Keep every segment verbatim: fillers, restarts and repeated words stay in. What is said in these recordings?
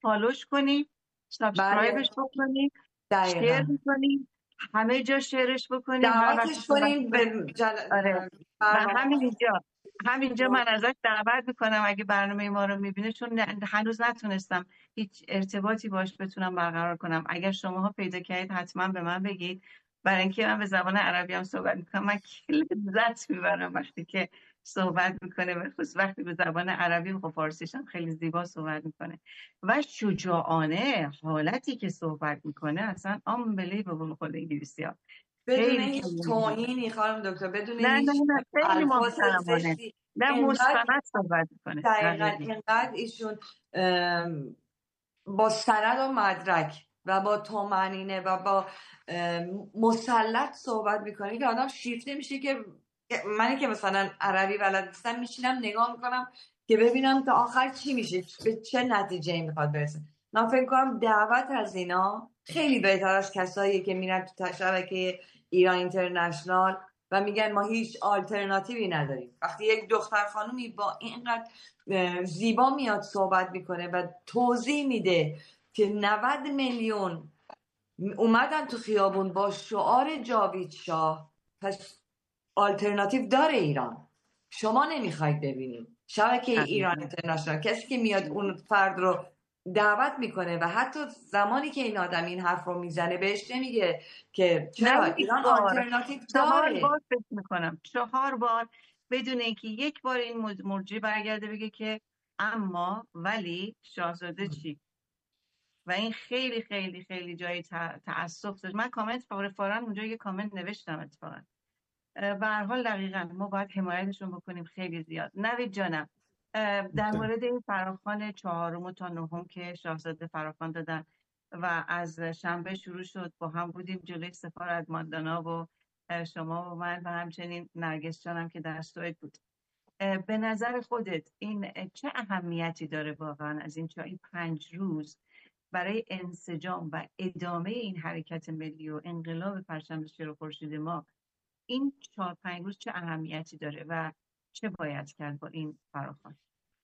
فالوش کنیم، سابسکرایبش بله بکنیم، شیر دقیقا بکنیم، همه جا شیرش بکنیم. هر وقت دعوتش کنین به جل... آره و برنامه. همینجا همینجا من ازش دعوت میکنم اگه برنامه ما رو میبینه، چون هنوز نتونستم هیچ ارتباطی باش بتونم برقرار کنم. اگر شماها پیدا کردید حتما به من بگید، برای اینکه من به زبان عربی هم صحبت میکنم. من لذت میبرم وقتی که صحبت میکنه، و خصوص وقتی به زبان عربی و فارسیش هم خیلی زیبا صحبت میکنه و شجاعانه. حالتی که صحبت میکنه اصلا unbelievable خود انگلیسی ها. بدون خیلی هیچ خیلی توهینی خانم دکتر، بدون نه نه هیچ نه خیلی الفاظ محترمانه، زشتی. نه اینقدر مستند صحبت کنه. دقیقا دقیقا اینقدر ایشون با سند و مدرک و با طمأنینه و با مسلط صحبت میکنه که آدم شیفته میشه. که منی که مثلا عربی بلد نیستم میشینم نگاه میکنم که ببینم تا آخر چی میشه، به چه نتیجه میخواد برسه. من فکر کنم دعوت از اینا خیلی بهتر از کسایی که میرن تو شبکه ایران اینترنشنال و میگن ما هیچ آلترناتیوی نداریم. وقتی یک دختر خانومی با اینقدر زیبا میاد صحبت میکنه و توضیح میده که نود میلیون اومدن تو خیابون با شعار جاوید شاه، پس آلترناتیو داره ایران. شما نمیخواید ببینید. شبکه ایران اینترنشنال کسی که میاد اون فرد رو دعوت میکنه و حتی زمانی که این آدم این حرف رو میزنه بهش نمیگه که چرا ایران آلترناتیو چهار داره. بار فکر میکنم، چهار بار بدون اینکه یک بار این مرجع برگرده بگه که اما ولی شاهزاده چی. و این خیلی خیلی خیلی جای تأسف داشت. من کامنت فورا اونجا یه کامنت نوشتم اتفاقا. به هر حال دقیقاً ما باید حمایتشون بکنیم خیلی زیاد. نوید جانم در مورد این فراخوان چهارم تا نهم که شاهزاده فراخوان دادن و از شنبه شروع شد، با هم بودیم جلوی سفارت ماندانا و شما و من و همچنین نرگس جانم که در سوئد بود. به نظر خودت این چه اهمیتی داره واقعا از این این پنج روز برای انسجام و ادامه این حرکت ملی و انقلاب پرچم شیر و خورشید ما؟ این چهار پنج روز چه اهمیتی داره و چه باید کرد با این فراخوان؟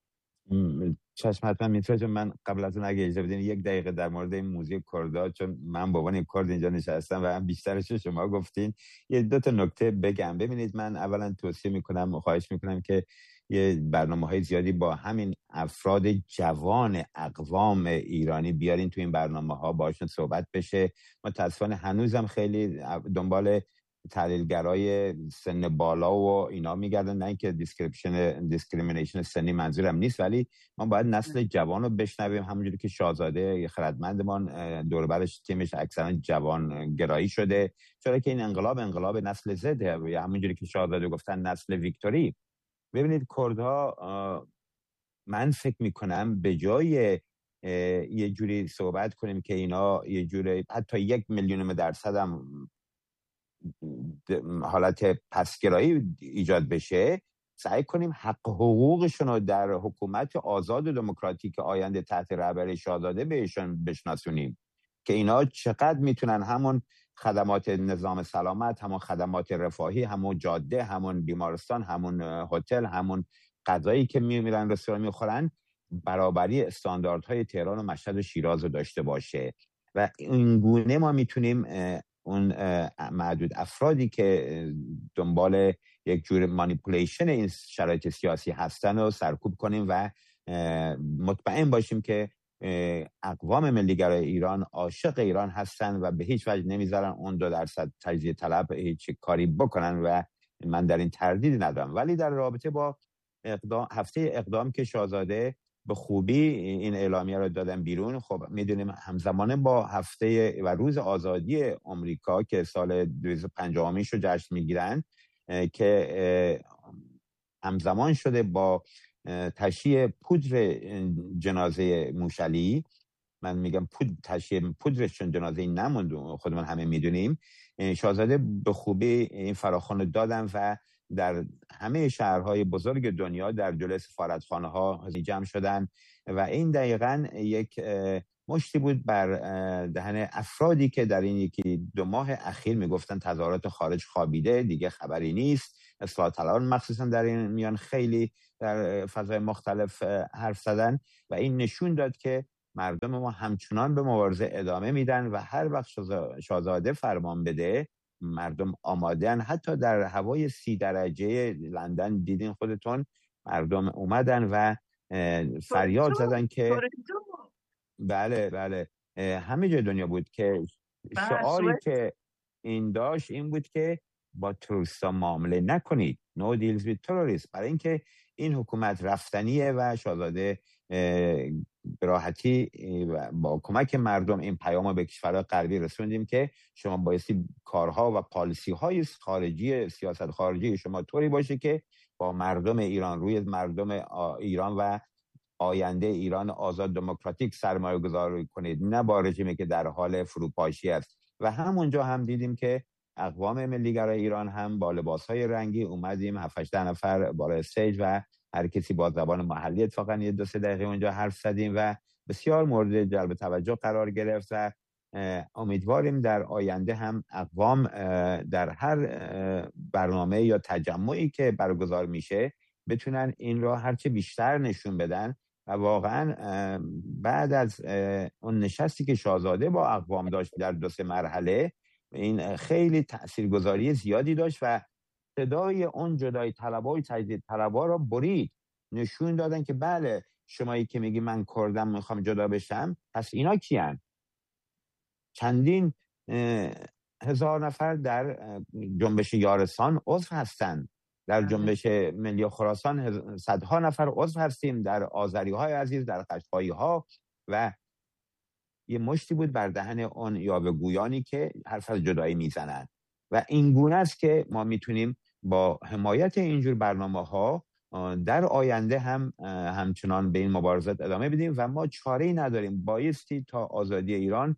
چشم حتما میتونم. من قبل از اون اگه اجازه بدین یک دقیقه در مورد این موزیک کردها، چون من با عنوان کرد اینجا نشستم و هم بیشترش شما گفتین، یه دو تا نکته بگم. ببینید من اولا توصیه میکنم و خواهش میکنم که یه برنامه‌های زیادی با همین افراد جوان اقوام ایرانی بیارین تو این برنامه‌ها، باشون صحبت بشه. متاسفانه هنوزم خیلی دنبال تحلیلگرای سن بالا و اینا میگردن، نه اینکه دیسکریپشن دیسکریمینیشن سنی منظورم نیست، ولی ما باید نسل جوان رو بشنویم. همونجوری که شاهزاده خردمندمان دور برش تیمش اکثرا جوان گرایی شده، چرا که این انقلاب انقلاب نسل زده، یا همونجوری که شاهزاده گفتن نسل ویکتوری. ببینید کردها، من فکر میکنم به جای یه جوری صحبت کنیم که اینا یه جوری حتی یک میلیونم درصد هم حالت پسگرایی ایجاد بشه، سعی کنیم حق حقوقشون رو در حکومت آزاد و دموکراتیک آینده تحت رهبری شاهزاده بهشون بشناسونیم که اینا چقدر میتونن همون خدمات نظام سلامت، همون خدمات رفاهی، همون جاده، همون بیمارستان، همون هتل، همون غذایی که میمیرن رستوران میخورن، برابری استانداردهای تهران و مشهد و شیراز رو داشته باشه. و این گونه ما میتونیم اون معدود افرادی که دنبال یک جور مانیپولیشن این شرایط سیاسی هستن رو سرکوب کنیم و مطمئن باشیم که اقوام ملیگرای ایران عاشق ایران هستن و به هیچ وجه نمیذارن اون دو درصد تجزیه طلب هیچ کاری بکنن و من در این تردیدی ندارم. ولی در رابطه با اقدام هفته اقدام که شاهزاده به خوبی این اعلامیه رو دادن بیرون، خب میدونیم همزمانه با هفته و روز آزادی آمریکا که سال دویست و پنجاهمیش رو جشن میگیرن، که همزمان شده با تشییع پودر جنازه موشعلی. من میگم پود تشییع پودرش، چون جنازه نموند، خودمون همه میدونیم. شاهزاده به خوبی این فراخوان رو دادن و در همه شهرهای بزرگ دنیا در جلوی سفارتخانه‌ها جمع شدن و این دقیقاً یک مشتی بود بر دهن افرادی که در این یکی دو ماه اخیر میگفتن تظاهرات خارج خوابیده، دیگه خبری نیست. اصلاح طلبان مخصوصا در این میان خیلی در فضای مختلف حرف زدن و این نشون داد که مردم ما همچنان به مبارزه ادامه میدن و هر وقت شاهزاده فرمان بده مردم آمادن. حتی در هوای سی درجه لندن دیدین خودتون، مردم اومدن و فریاد زدن که بله بله همه جای دنیا بود که شعاری که این داشت این بود که با تروریستا معامله نکنید، no deals with terrorists، برای اینکه این حکومت رفتنیه و شاهزاده به راحتی با کمک مردم این پیامو به کشورهای غربی رسوندیم که شما بایستی کارها و پالیسی های خارجی سیاست خارجی شما طوری باشه که با مردم ایران، روی مردم ایران و آینده ایران آزاد دموکراتیک سرمایه گذاری کنید، نه با رژیمی که در حال فروپاشی است. و همونجا هم دیدیم که اقوام ملیگرای ایران هم با لباسهای رنگی اومدیم هفت هشت نفر بالای استیج و هر کسی با زبان محلی اتفاقا یه دو سه دقیقه اونجا حرف زدیم و بسیار مورد جلب توجه قرار گرفت و امیدواریم در آینده هم اقوام در هر برنامه یا تجمعی که برگزار میشه بتونن این را هرچه بیشتر نشون بدن و واقعا بعد از اون نشستی که شاهزاده با اقوام داشت در دو سه مرحله، این خیلی تاثیرگذاری زیادی داشت و صدای اون جدای طلبها و تجدید طلبها را برید. نشون دادن که بله شمایی که میگی من کردم میخوام جدا بشم، پس اینا کیان؟ چندین هزار نفر در جنبش یارسان عضو هستن، در جنبش ملی خراسان صدها نفر عضو هستیم، در آذری های عزیز، در قشقایی ها، و یه مشتی بود بر دهن اون یاوه‌گویانی که حرف از جدایی میزنن. و این گونه است که ما میتونیم با حمایت اینجور برنامه ها در آینده هم همچنان به این مبارزات ادامه بدیم و ما چاره‌ای نداریم، بایستی تا آزادی ایران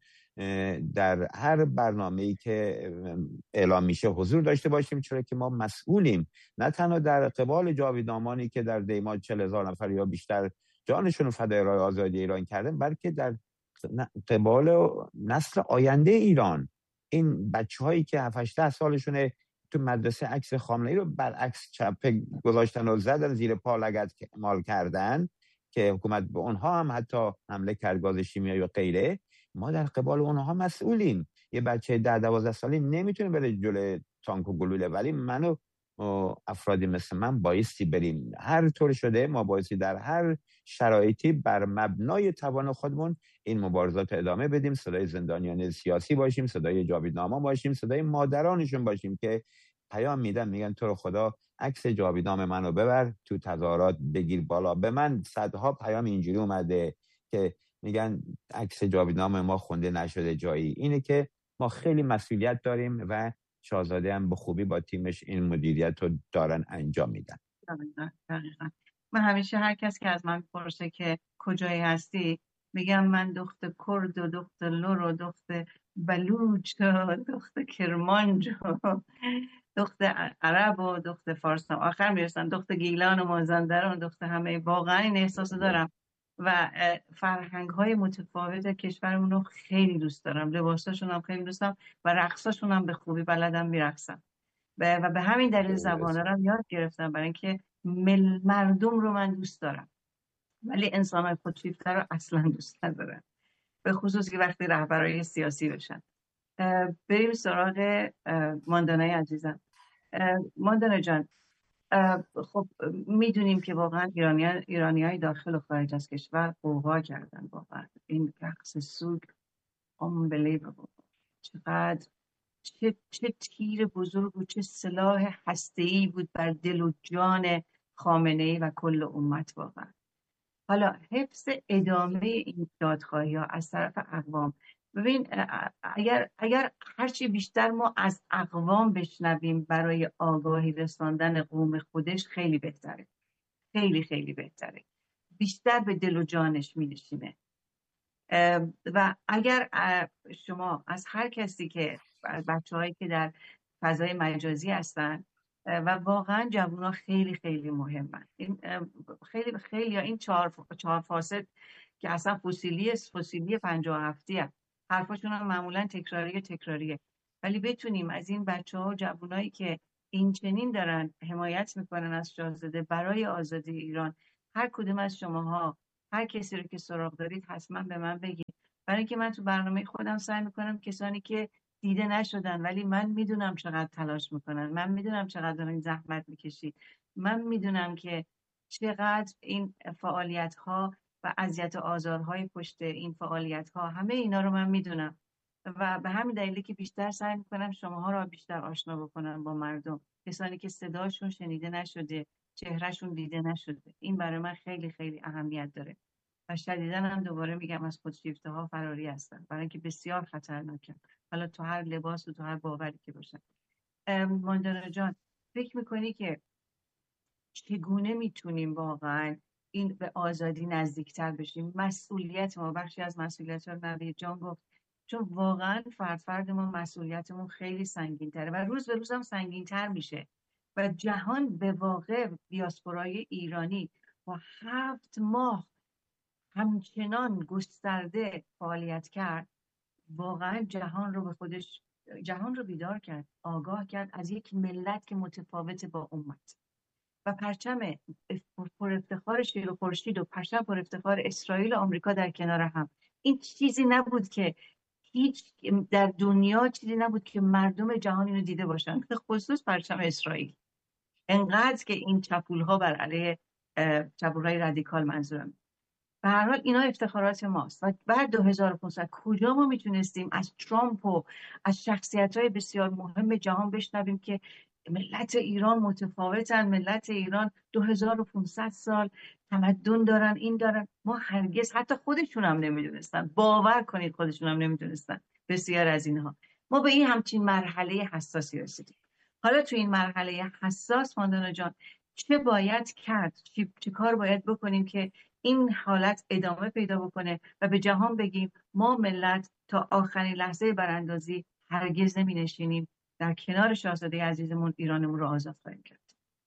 در هر برنامه‌ای که اعلام میشه حضور داشته باشیم، چرا که ما مسئولیم، نه تنها در قبال جاویدنامانی که در دیماه چهل هزار نفر یا بیشتر جانشون فدای راه آزادی ایران کردن، بلکه در قبال نسل آینده ایران. این بچه‌هایی که هفت هشت سالشونه تو مدرسه عکس خامنه‌ای رو برعکس چپه گذاشتن و زدن زیر پا لگد مال کردن که حکومت به اونها هم حتی حمله کرد، گاز شیمیایی و غیره. ما در قبال اونها مسئولیم. یه بچه ده دوازده سالی نمیتونه بره جلوی تانک و گلوله، ولی منو افرادی مثل من بایستی بریم. هر طور شده ما بایستی در هر شرایطی بر مبنای توان خودمون این مبارزات ادامه بدیم، صدای زندانیان سیاسی باشیم، صدای جاویدناما باشیم، صدای مادرانشون باشیم که پیام میدن، میگن تو رو خدا عکس جاویدنام منو ببر تو تظاهرات بگیر بالا. به من صدها پیام اینجوری اومده که میگن عکس جاویدنام ما خونده نشده جایی. اینه که ما خیلی مسئولیت داریم و شاهزاده هم به خوبی با تیمش این مدیریت رو دارن انجام میدن. دقیقاً. من همیشه هر کس که از من پرسه که کجایی هستی، میگم من دخت کرد و دخت لور و دخت بلوچ و دخت کرمانج و دخت عرب و دخت فارس، آخر میرسن دخت گیلان و مازندران، دخت همه. واقعا این احساس دارم و فرهنگ های متفاوت کشورمون رو خیلی دوست دارم، لباساشون هم خیلی دوست دارم و رقصاشون هم به خوبی بلدم میرقصم و به همین دلیل زبانه رو یاد گرفتم، برای اینکه مردم رو من دوست دارم، ولی انسان‌های خودشیفته رو اصلا دوست ندارم، به خصوص که وقتی رهبرای سیاسی بشن. بریم سراغ ماندانای عزیزم. ماندانا جان، خب میدونیم که واقعا ایرانیان ایرانیای داخل و خارج از کشور قوقا کردن. واقعا این رقص سوگ unbelievable، چقدر چه چه تیر بزرگ و چه سلاح هسته‌ای بود بر دل و جان خامنه‌ای و کل امت. واقعا حالا حفظ ادامه این دادخواهی ها از طرف اقوام، ببین اگر اگر هرچی بیشتر ما از اقوام بشنویم برای آگاهی رساندن قوم خودش، خیلی بهتره، خیلی خیلی بهتره، بیشتر به دل و جانش می‌نشینه. و اگر شما از هر کسی که بچه‌هایی که در فضای مجازی هستن و واقعا جوونا خیلی خیلی مهمن، این خیلی خیلی این چهار چهار فاسد که اصلا فسیلی فسیلی پنجاه و هفتی حرفاشون هم معمولا تکراریه تکراریه ولی بتونیم از این بچه‌ها و جوونایی که این چنین دارن حمایت میکنن از شاهزاده برای آزادی ایران، هر کدوم از شماها هر کسی رو که سراغ دارید حتما به من بگید، برای اینکه من تو برنامه خودم سعی میکنم کسانی که دیده نشدن ولی من میدونم چقدر تلاش میکنن، من میدونم چقدر دارین زحمت میکشید، من میدونم که چقدر این فعالیت ها و اذیت و آزارهای پشت این فعالیت ها، همه اینا رو من میدونم و به همین دلیلی که بیشتر سعی میکنم شماها رو بیشتر آشنا بکنم با مردم، کسانی که صداشون شنیده نشده، چهرهشون دیده نشده. این برای من خیلی خیلی اهمیت داره و شدیداً هم دوباره میگم از خودشیفته ها فراری هستن، برای اینکه بسیار خطرناکه، حالا تو هر لباس و تو هر باوری که باشن. ماندانا جان، فکر میکنی که چگونه میتونیم واقعا این به آزادی نزدیکتر بشیم؟ مسئولیت ما، بخشی از مسئولیت رو نوید جان گفت، چون واقعا فرد فرد ما مسئولیتمون خیلی سنگین تره و روز به روز هم سنگین تر میشه و جهان به واقع دیاسپورای ایرانی با هفت ماه همچنان گسترده فعالیت کرد، واقعا جهان رو به خودش، جهان رو بیدار کرد، آگاه کرد از یک ملت که متفاوت با امت و پرچم پر افتخار شیر و خورشید و پرچم پر افتخار اسرائیل و آمریکا در کنار هم. این چیزی نبود که هیچ در دنیا چیزی نبود که مردم جهان اینو دیده باشن، خصوص پرچم اسرائیل. انقدر که این چپولها بر علیه چپولهای رادیکال منظورم. به هر حال اینا افتخارات ماست و بعد دو هزار و پانصد کجا ما میتونستیم از ترامپ و از شخصیت‌های بسیار مهم جهان بشنویم که ملت ایران متفاوتن، ملت ایران دو هزار و پانصد سال تمدن دارن، این دارن. ما هرگز، حتی خودشون هم نمیدونستن، باور کنید خودشون هم نمیدونستن بسیار از اینها. ما به این همچین مرحله حساسی رسیدیم. حالا تو این مرحله حساس ماندانا جان چه باید کرد؟ چه, چه کار باید بکنیم که این حالت ادامه پیدا بکنه و به جهان بگیم ما ملت تا آخرین لحظه براندازی هرگز نمی نشینیم، در کنار شاهزاده عزیزمون ایرانمون رو آزاد خواهیم کرد.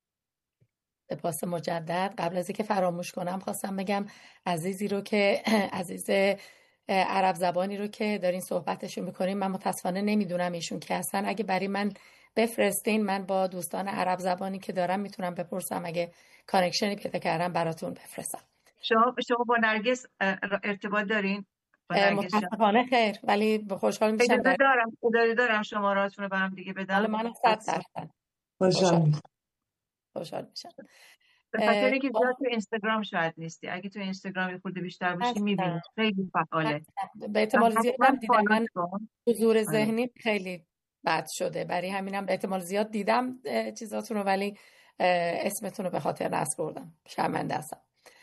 سپاس مجدد. قبل از اینکه فراموش کنم خواستم بگم عزیزی رو که عزیز عرب زبانی رو که دارین صحبتشو میکنین، من متاسفانه نمیدونم ایشون که هستن. اگه برای من بفرستین من با دوستان عرب زبانی که دارم میتونم بپرسم، اگه کانکشنی پیدا کردم براتون بفرستم. شما شما با نرگس ارتباط دارین؟ متاسفانه خیر، ولی خوشحال میشم. اجازه دارم اجازه دارم شمارهاتون رو به هم دیگه بدم. حالا من صد درصد خوشحال خوشحال میشم. به خاطر اینکه زیاد تو اینستاگرام شاید نیستی، اگه تو اینستاگرام یه خورده بیشتر باشی میبینی خیلی فعاله. به احتمال زیاد دیدم من حضور ذهنی خیلی بد شده، برای همینم به احتمال زیاد دیدم چیزاتون رو ولی اسمتون رو به خاطر نسپردم. شرمنده هستم.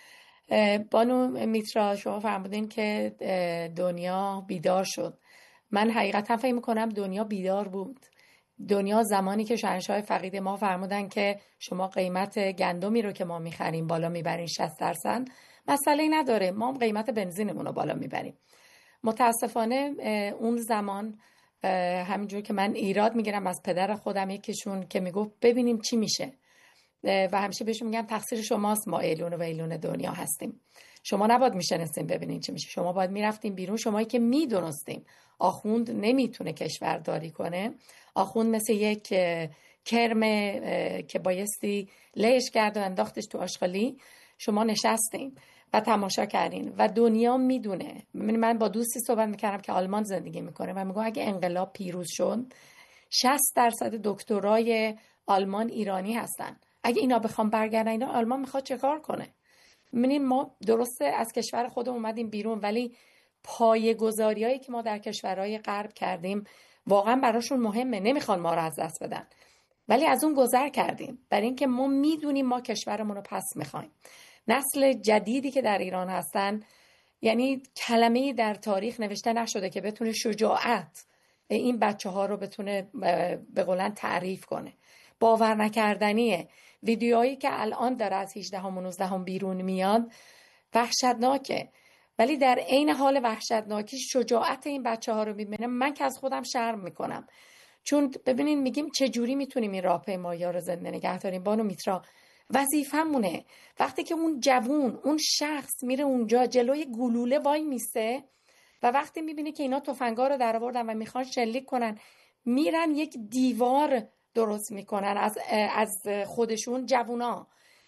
بانو میترا، شما فرمودین که دنیا بیدار شد. من حقیقتا فکر میکنم دنیا بیدار بود. دنیا زمانی که شاهنشاه فقید ما فرمودن که شما قیمت گندمی رو که ما میخریم بالا میبرین شصت درصد، مسئله نداره، ما هم قیمت بنزینمون رو بالا میبریم. متاسفانه اون زمان همینجور که من ایراد میگیرم از پدر خودم، یکیشون که میگفت ببینیم چی میشه و همیشه بهشون میگم تقصیر شماست، ما ایلون و ایلون دنیا هستیم. شما نباید میشنستیم ببینین چی میشه، شما باید میرفتیم بیرون. شمایی که میدونستیم آخوند نمیتونه کشورداری کنه، آخوند مثل یک کرم که بایستی لهش کرد و انداختش تو آشغالی، شما نشستین و تماشا کردین و دنیا میدونه. من با دوستی صحبت میکردم که آلمان زندگی میکنه و میگم اگه انقلاب پیروز شد شصت درصد دکترای آلمان ایرانی هستن. اگه اینا بخوام برگردن اینا، آلمان میخواد چه کار کنه؟ ببینید ما درسته از کشور خودمون اومدیم بیرون ولی پایه‌گذاریایی که ما در کشورهای غرب کردیم واقعا براشون مهمه، نمیخوان ما رو از دست بدن ولی از اون گذر کردیم برای اینکه ما میدونیم ما کشورمون رو پس میخوایم. نسل جدیدی که در ایران هستن، یعنی کلمه‌ای در تاریخ نوشته نشده که بتونه شجاعت این بچه ها رو بتونه به قولن تعریف کنه. باور نکردنیه. ویدیوهایی که الان داره از هجدهم و نوزدهم بیرون میاد وحشتناکه، ولی در عین حال وحشتناکی شجاعت این بچه ها رو میبینم. من که از خودم شرم میکنم، چون ببینین میگیم چه جوری میتونیم این راهپیمایی‌ها رو زنده نگه داریم. بانو میترا، وظیفمونه وقتی که اون جوون، اون شخص میره اونجا جلوی گلوله وای میسته و وقتی میبینه که اینا تفنگا رو در آوردن و میخوان شلیک کنن، میرن یک دیوار درست میکنن از از خودشون، جوونا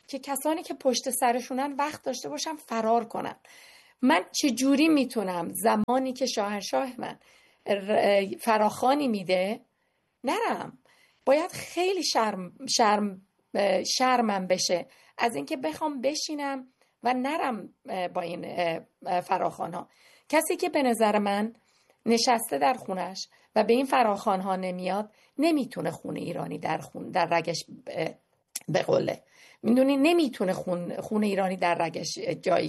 که کسانی که پشت سرشونن وقت داشته باشن فرار کنن. من چجوری میتونم زمانی که شاهنشاه من فراخوانی میده نرم؟ باید خیلی شرم شرم شرمم بشه از اینکه بخوام بشینم و نرم با این فراخوان ها. کسی که به نظر من نشسته در خونش و به این فراخوان ها نمیاد نمیتونه خون ایرانی در خون در رگش بقله. میدونی نمیتونه خون خون ایرانی در رگش جای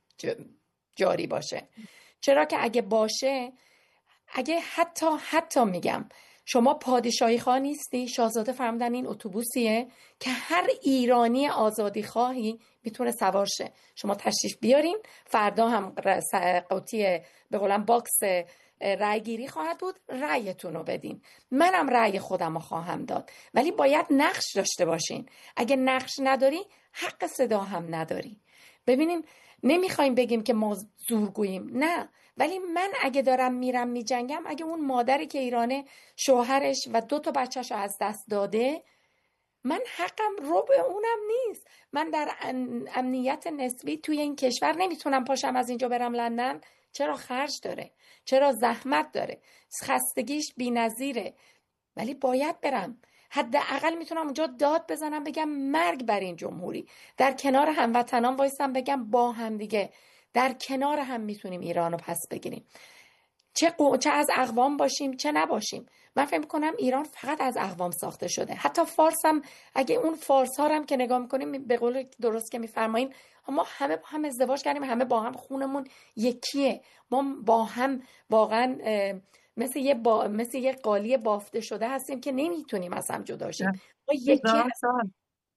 جاری باشه. چرا که اگه باشه، اگه حتی حتی میگم شما پادشاهی خواه نیستی، شاهزاده فرمودن این اتوبوسیه که هر ایرانی آزادی خواهی میتونه سوار شه. شما تشریف بیارین، فردا هم قوطی به قولن باکس رأی گیری خواهد بود، رأیتون رو بدین. منم رأی خودم رو خواهم داد، ولی باید نقش داشته باشین. اگه نقش نداری حق صدا هم نداری. ببینین نمیخوایم بگیم که ما زورگوییم، نه، ولی من اگه دارم میرم میجنگم، اگه اون مادری که ایرانه شوهرش و دو تا بچه‌شو از دست داده، من حقم رو به اونم نیست. من در امنیت نسبی توی این کشور نمیتونم پاشم از اینجا برم لندن. چرا؟ خرج داره، چرا زحمت داره، خستگیش بی‌نظیره، ولی باید برم. حداقل میتونم اونجا داد بزنم بگم مرگ بر این جمهوری، در کنار هموطنان وایسم بگم با هم دیگه در کنار هم میتونیم ایرانو پس بگیریم، چه قو... چه از اقوام باشیم چه نباشیم. من فکر می‌کنم ایران فقط از اقوام ساخته شده. حتی فارس هم، اگه اون فارس ها هم که نگاه می‌کنیم، به قول درست که می‌فرمایین، ما همه با هم ازدواج کردیم، همه با هم خونمون یکیه، ما با هم واقعا مثل یه با... مثل یه قالی بافته شده هستیم که نمیتونیم از هم جدا شیم. ما یکی هستیم.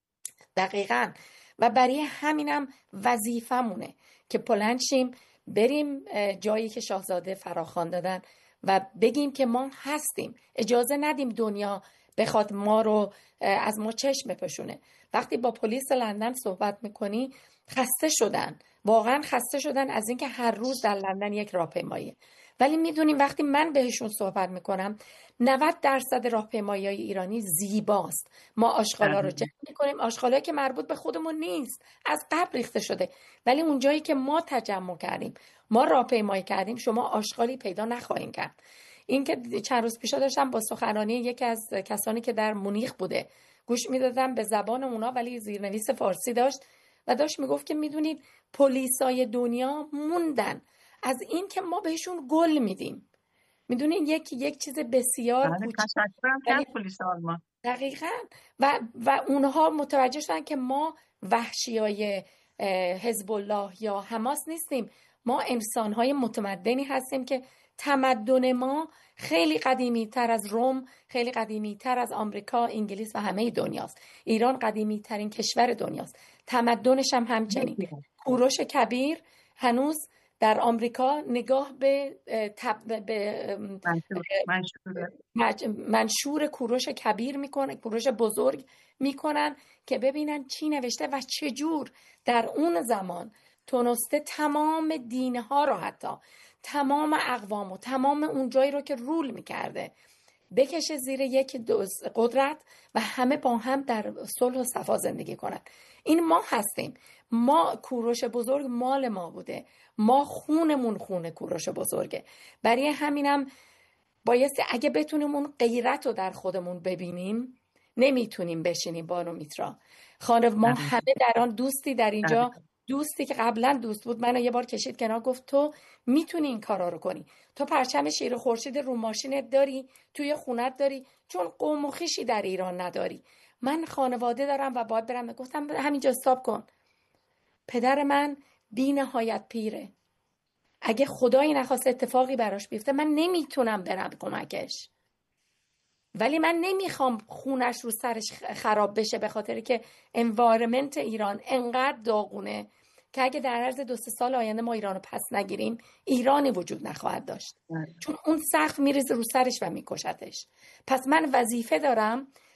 دقیقاً. و برای همینم وظیفمونه که بلند شیم بریم جایی که شاهزاده فراخوان دادن و بگیم که ما هستیم. اجازه ندیم دنیا بخواد ما رو از ما چشم بپوشونه. وقتی با پلیس لندن صحبت میکنی خسته شدن، واقعا خسته شدن از اینکه هر روز در لندن یک راهپیمایی. ولی میدونیم وقتی من بهشون صحبت میکنم نود درصد راهپیمایی‌های ایرانی زیباست. ما آشغالا رو جمع میکنیم، آشغالایی که مربوط به خودمون نیست، از قبل ریخته شده، ولی اون جایی که ما تجمع کردیم، ما راهپیمایی کردیم، شما آشغالی پیدا نخواهید کرد. این که چند روز پیش داشتم با سخنرانی یکی از کسانی که در مونیخ بوده گوش میدادم به زبان اونا، ولی زیرنویس فارسی داشت و داشت میگفت که میدونید پلیسای دنیا موندن از این که ما بهشون گل میدیم. میدونین یک یک چیز بسیار کوچیک. دقیقاً. و و اونها متوجه شدن که ما وحشیای حزب الله یا حماس نیستیم، ما انسانهای متمدنی هستیم که تمدن ما خیلی قدیمی تر از روم، خیلی قدیمی تر از آمریکا، انگلیس و همه دنیاست. ایران قدیمی ترین کشور دنیاست، تمدنش هم همچنین. کوروش کبیر هنوز در آمریکا نگاه به تب... به منشور, منشور کوروش کبیر میکنه، کوروش بزرگ میکنن که ببینن چی نوشته و چجور در اون زمان تونسته تمام دینها رو، حتی تمام اقوام و تمام اون جایی رو که رول میکرده بکشه زیر یک قدرت و همه با هم در صلح و صفا زندگی کنن. این ما هستیم. ما کوروش بزرگ مال ما بوده، ما خونمون خون کوروش بزرگه. برای همینم بایستی اگه بتونیم اون غیرت رو در خودمون ببینیم، نمیتونیم بشینیم. بانو میترا خانم، ما همه در آن دوستی در اینجا، دوستی که قبلا دوست بود منو یه بار کشید کنار، گفت تو میتونی این کارا رو کنی، تو پرچم شیر خورشید رو ماشینت داری، توی خونت داری، چون قوم و خویشی در ایران نداری. من خانواده دارم و باید برم. گفتم همینجا استاپ کن. پدر من بی نهایت پیره، اگه خدایی نخواست اتفاقی براش بیفته من نمیتونم برم کمکش، ولی من نمیخوام خونش رو سرش خراب بشه به خاطر که انوایرمنت ایران انقدر داغونه که اگه در عرض دو سه سال آینده ما ایرانو پس نگیریم ایرانی وجود نخواهد داشت، چون اون سقف میریزه رو سرش و میکشتش. پس من وظیفه دارم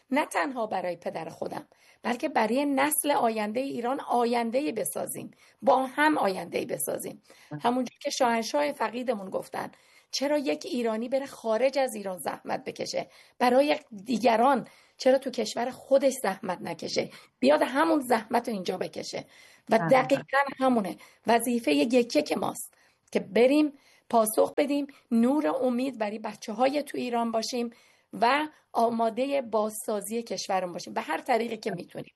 نه تنها برای پدر خودم بلکه برای نسل آینده ایران آینده‌ای بسازیم، با هم آینده‌ای بسازیم. همونجور که شاهنشاه فقیدمون گفتن چرا یک ایرانی بره خارج از ایران زحمت بکشه برای دیگران، چرا تو کشور خودش زحمت نکشه، بیاد همون زحمت رو اینجا بکشه. و دقیقاً همونه وظیفه یکی که ماست که بریم پاسخ بدیم، نور امید برای بچه های تو ایران باشیم و آماده بازسازی کشورمون باشیم به هر طریقی که میتونیم.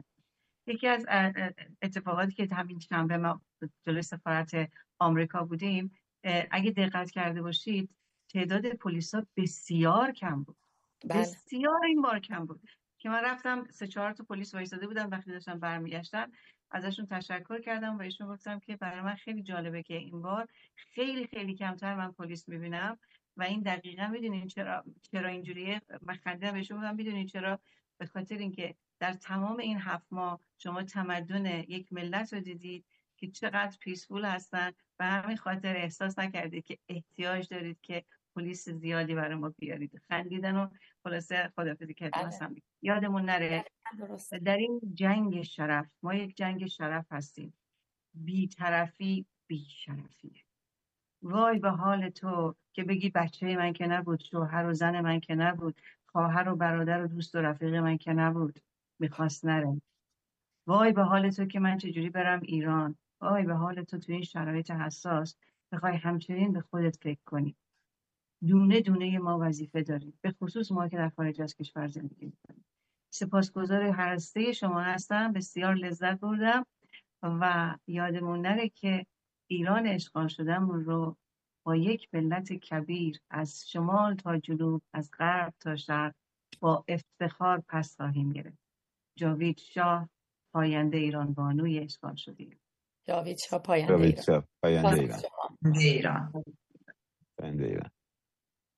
یکی از اتفاقاتی که همین شنبه ما جلوی سفارت آمریکا بودیم، اگه دقت کرده باشید تعداد پلیسا بسیار کم بود. بله. بسیار این بار کم بود که من رفتم سه چهار تا پلیس وایساده بودن، وقتی داشتن برمیگشتن ازشون تشکر کردم و ایشون گفتم که برای من خیلی جالبه که این بار خیلی خیلی کمتر من پلیس میبینم و این دقیقاً میدونین چرا چرا اینجوریه. من خندیدم بهشون گفتم میدونین چرا؟ به خاطر اینکه در تمام این هفت ماه شما تمدن یک ملت رو دیدید که چقدر پیسفول هستن و همین خاطر احساس نکردید که احتیاج دارید که پلیس زیادی برای ما بیارید. خندیدن و خلاصه خدافظی کردیم. اصلا یادمون نره در این جنگ شرف، ما یک جنگ شرف هستیم. بی طرفی بی شرفیه. وای به حال تو که بگی بچه من که نبود، شوهر و زن من که نبود، خواهر و برادر و دوست و رفیق من که نبود، میخواست نره. وای به حال تو که من چجوری برم ایران. وای به حال تو تو این شرایط حساس بخوای همچنین به خودت فکر کنی. دونه دونه ما وظیفه داریم، به خصوص ما که در خارج از کشور زندگی می‌کنیم. سپاسگزار هر هسته شما هستم، بسیار لذت بردم و یادمون نره که ایران اشغال شدهمون رو با یک ملت کبیر از شمال تا جنوب، از غرب تا شرق با افتخار پس خواهیم گرفت. جاوید شاه، پاینده ایران بانوی اشغال شده. جاوید شاه پاینده ایران. پاینده ایران. ایران. پاینده ایران.